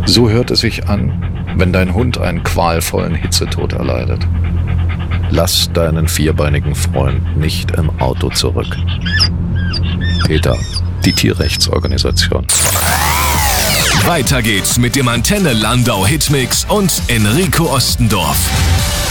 So hört es sich an, wenn dein Hund einen qualvollen Hitzetod erleidet. Lass deinen vierbeinigen Freund nicht im Auto zurück. PETA, die Tierrechtsorganisation. Weiter geht's mit dem Antenne Landau Hitmix und Enrico Ostendorf.